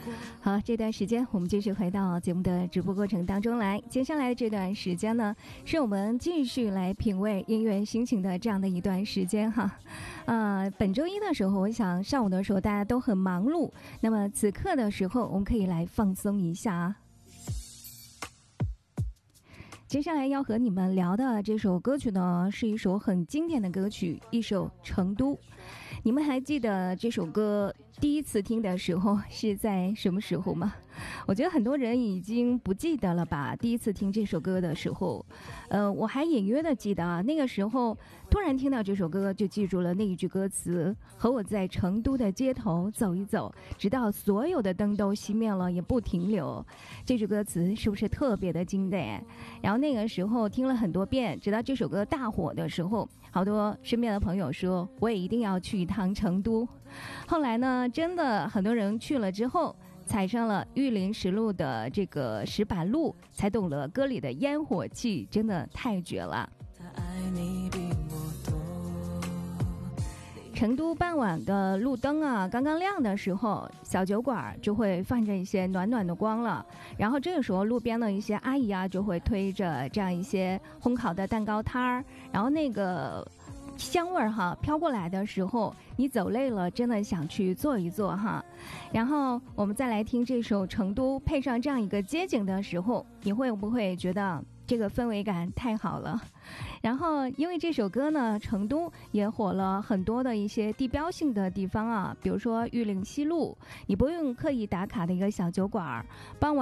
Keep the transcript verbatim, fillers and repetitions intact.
好，这段时间我们继续回到节目的直播过程当中来。接下来的这段时间呢，是我们继续来品味音乐心情的这样的一段时间哈。呃，本周一的时候，我想上午的时候大家都很忙碌，那么此刻的时候，我们可以来放松一下啊。接下来要和你们聊的这首歌曲呢，是一首很经典的歌曲，一首《成都》。你们还记得这首歌第一次听的时候是在什么时候吗？我觉得很多人已经不记得了吧。第一次听这首歌的时候，呃，我还隐约的记得啊，那个时候突然听到这首歌，就记住了那一句歌词：和我在成都的街头走一走，直到所有的灯都熄灭了也不停留。这句歌词是不是特别的经典？然后那个时候听了很多遍，直到这首歌大火的时候，好多身边的朋友说我也一定要去一趟成都。后来呢，真的很多人去了之后，踩上了玉林石路的这个石板路，才懂了歌里的烟火气真的太绝了。成都傍晚的路灯啊，刚刚亮的时候，小酒馆就会放着一些暖暖的光了。然后这个时候，路边的一些阿姨啊，就会推着这样一些烘烤的蛋糕摊儿，然后那个香味儿哈飘过来的时候，你走累了，真的想去坐一坐哈。然后我们再来听这首《成都》，配上这样一个街景的时候，你会不会觉得这个氛围感太好了？然后因为这首歌呢，成都也火了很多的一些地标性的地方啊，比如说玉林西路，你不用刻意打卡的一个小酒馆，傍晚